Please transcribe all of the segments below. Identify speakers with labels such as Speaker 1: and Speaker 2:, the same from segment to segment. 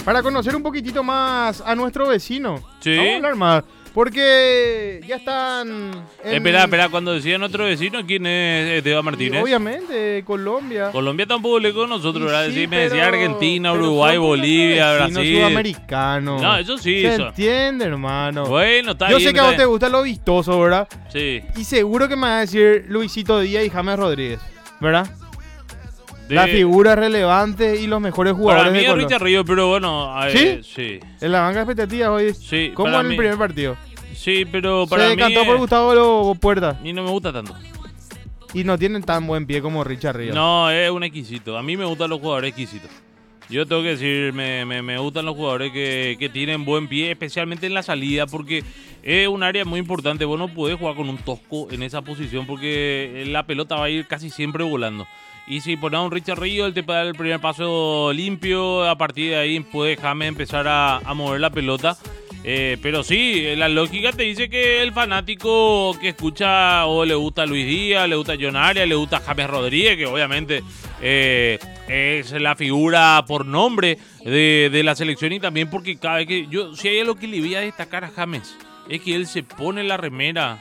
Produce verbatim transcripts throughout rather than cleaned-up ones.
Speaker 1: para conocer un poquitito más a nuestro vecino.
Speaker 2: Sí.
Speaker 1: Vamos a hablar más. Porque ya están... en-
Speaker 2: Espera, espera, cuando decían otro vecino, ¿quién es Esteban
Speaker 1: y
Speaker 2: Martínez?
Speaker 1: obviamente, Colombia.
Speaker 2: Colombia tampoco le con nosotros,
Speaker 1: Y
Speaker 2: ¿verdad?
Speaker 1: sí,
Speaker 2: Sí, me
Speaker 1: pero-
Speaker 2: decía Argentina,
Speaker 1: pero
Speaker 2: Uruguay,
Speaker 1: son
Speaker 2: Bolivia,
Speaker 1: vecinos
Speaker 2: Brasil.
Speaker 1: sudamericanos.
Speaker 2: No, eso sí,
Speaker 1: Se
Speaker 2: eso.
Speaker 1: entiende, hermano.
Speaker 2: Bueno, está
Speaker 1: Yo
Speaker 2: bien.
Speaker 1: sé que a
Speaker 2: está
Speaker 1: vos te gusta lo vistoso, ¿verdad?
Speaker 2: bien. Sí.
Speaker 1: Y seguro que me va a decir Luisito Díaz y James Rodríguez, ¿verdad?
Speaker 2: De-
Speaker 1: Las figuras relevantes y los mejores jugadores
Speaker 2: Para mí
Speaker 1: de
Speaker 2: es
Speaker 1: Colombia.
Speaker 2: Richard Ríos, pero bueno. eh, sí.
Speaker 1: En la banca de expectativas hoy.
Speaker 2: Sí,
Speaker 1: ¿Cómo
Speaker 2: para
Speaker 1: en el
Speaker 2: mí-
Speaker 1: primer partido?
Speaker 2: Sí, pero
Speaker 1: Se
Speaker 2: para mí.
Speaker 1: decantó
Speaker 2: eh,
Speaker 1: por Gustavo Lo- Puerta.
Speaker 2: Y no me gusta tanto.
Speaker 1: Y no tienen tan buen pie como Richard Ríos.
Speaker 2: No, es un exquisito. A mí me gustan los jugadores exquisitos. Yo tengo que decir, me, me, me gustan los jugadores que, que tienen buen pie, especialmente en la salida, porque es un área muy importante. Vos no podés jugar con un tosco en esa posición porque la pelota va a ir casi siempre volando. Y si pones a un Richard Ríos, él te puede dar el primer paso limpio. A partir de ahí puede James empezar a, a mover la pelota. Eh, pero sí, la lógica te dice que el fanático que escucha o le gusta Luis Díaz, le gusta John Arias, le gusta James Rodríguez, que obviamente eh, es la figura por nombre de, de la selección, y también porque cada vez que yo, si hay algo que le voy a destacar a James, es que él se pone la remera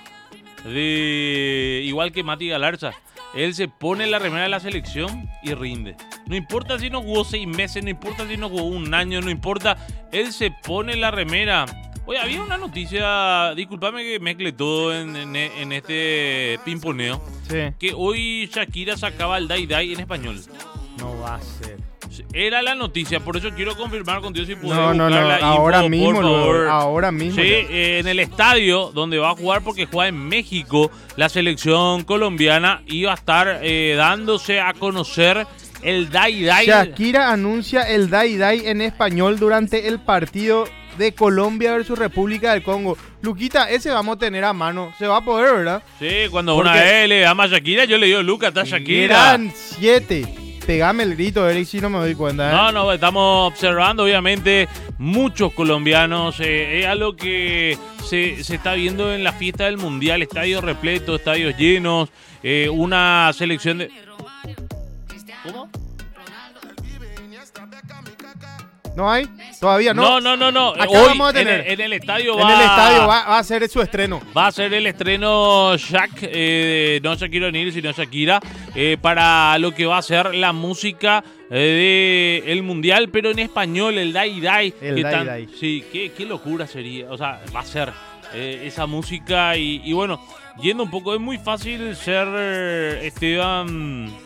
Speaker 2: de igual que Mati Galarza. Él se pone la remera de la selección y rinde. No importa si no jugó seis meses, no importa si no jugó un año, no importa. Él se pone la remera. Oye, había una noticia, discúlpame que mezcle todo en, en, en este pimponeo,
Speaker 1: Sí.
Speaker 2: que hoy Shakira sacaba el Dai Dai en español.
Speaker 1: No va a ser.
Speaker 2: Era la noticia, por eso quiero confirmar contigo si puedes
Speaker 1: No, no,
Speaker 2: buscar
Speaker 1: no.
Speaker 2: la info,
Speaker 1: Ahora
Speaker 2: por
Speaker 1: mismo,
Speaker 2: favor.
Speaker 1: lo- ahora mismo.
Speaker 2: Sí,
Speaker 1: ya.
Speaker 2: eh, en el estadio donde va a jugar, porque juega en México, la selección colombiana iba a estar eh, dándose a conocer el Dai Dai.
Speaker 1: Shakira anuncia el Dai Dai en español durante el partido de Colombia versus República del Congo. Luquita, ese vamos a tener a mano. Se va a poder, ¿verdad?
Speaker 2: Sí, cuando
Speaker 1: Porque-
Speaker 2: una vez le ama a Shakira, yo le digo, Lucas, está Shakira.
Speaker 1: Eran siete. Pegame el grito, Eric, si no me doy cuenta. ¿eh?
Speaker 2: No, no, estamos observando, obviamente, muchos colombianos. Eh, es algo que se, se está viendo en la fiesta del Mundial. Estadios repletos, estadios llenos. eh, una selección de... ¿Cómo?
Speaker 1: ¿No hay? Todavía no.
Speaker 2: No, no, no, no.
Speaker 1: Acá
Speaker 2: Hoy
Speaker 1: vamos a
Speaker 2: en
Speaker 1: tener.
Speaker 2: el, en el estadio
Speaker 1: En
Speaker 2: va...
Speaker 1: el estadio va, va a ser su estreno.
Speaker 2: Va a ser el estreno Shak, eh, no Shakira O'Neal, sino Shakira, eh, para lo que va a ser la música eh, del Mundial, pero en español, el Dai Dai.
Speaker 1: El
Speaker 2: que
Speaker 1: Dai
Speaker 2: tan-
Speaker 1: Dai.
Speaker 2: Sí, qué, qué locura sería, o sea, va a ser eh, esa música y, y bueno, yendo un poco, es muy fácil ser eh, Esteban...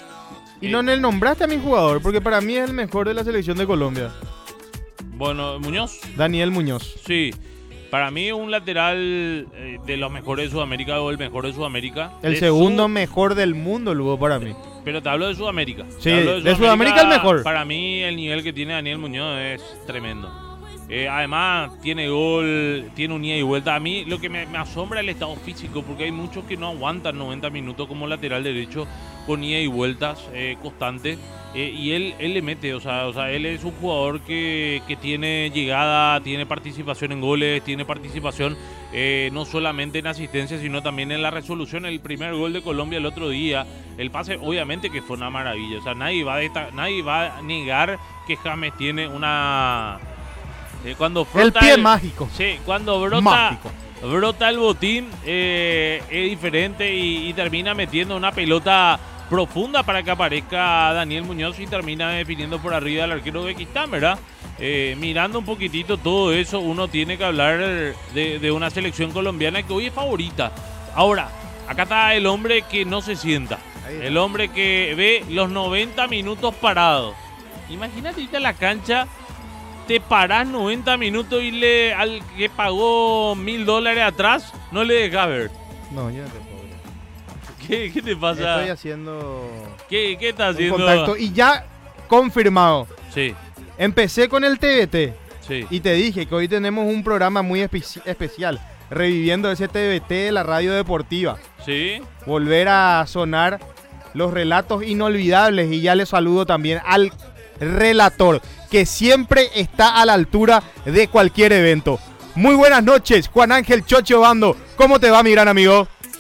Speaker 1: Y
Speaker 2: eh,
Speaker 1: no le nombraste a mi jugador, porque para mí es el mejor de la selección de Colombia.
Speaker 2: Bueno, Muñoz.
Speaker 1: Daniel Muñoz.
Speaker 2: Sí, para mí un lateral eh, de los mejores de Sudamérica o el mejor de Sudamérica.
Speaker 1: El
Speaker 2: de
Speaker 1: segundo
Speaker 2: su-
Speaker 1: mejor del mundo, luego para mí.
Speaker 2: Pero te hablo de Sudamérica.
Speaker 1: Sí,
Speaker 2: Te hablo
Speaker 1: de Sudamérica el mejor.
Speaker 2: Para mí el nivel que tiene Daniel Muñoz es tremendo. Eh, además tiene gol, tiene un ida y vuelta. A mí lo que me, me asombra es el estado físico, porque hay muchos que no aguantan noventa minutos como lateral derecho con ida y vueltas eh, constantes. Eh, y él, él le mete, o sea, o sea, él es un jugador que, que tiene llegada, tiene participación en goles, tiene participación eh, no solamente en asistencia, sino también en la resolución. El primer gol de Colombia el otro día, el pase, obviamente que fue una maravilla. O sea, nadie va a, desta- nadie va a negar que James tiene una... eh, cuando
Speaker 1: El
Speaker 2: frota
Speaker 1: pie mágico.
Speaker 2: Sí, cuando brota,
Speaker 1: Mágico.
Speaker 2: brota el botín, eh, es diferente y, y termina metiendo una pelota profunda para que aparezca Daniel Muñoz y termina definiendo por arriba al arquero de Uzbekistán, ¿verdad? Eh, mirando un poquitito todo eso, uno tiene que hablar de, de una selección colombiana que hoy es favorita. Ahora, acá está el hombre que no se sienta,
Speaker 1: Ahí está.
Speaker 2: el hombre que ve los noventa minutos parado. Imagínate irte a la cancha, te parás noventa minutos y le al que pagó mil dólares atrás, no le dejas ver.
Speaker 1: No, yo no te puedo.
Speaker 2: ¿Qué, qué te pasa?
Speaker 1: Estoy haciendo
Speaker 2: ¿Qué, qué estás
Speaker 1: un
Speaker 2: haciendo?
Speaker 1: contacto y ya confirmado.
Speaker 2: Sí,
Speaker 1: Empecé con el T V T
Speaker 2: sí.
Speaker 1: y te dije que hoy tenemos un programa muy espe- especial, reviviendo ese T V T de la radio deportiva.
Speaker 2: Sí.
Speaker 1: Volver a sonar los relatos inolvidables, y ya le saludo también al relator, que siempre está a la altura de cualquier evento. Muy buenas noches, Juan Ángel Chocho Bando. ¿Cómo te va, mi gran amigo?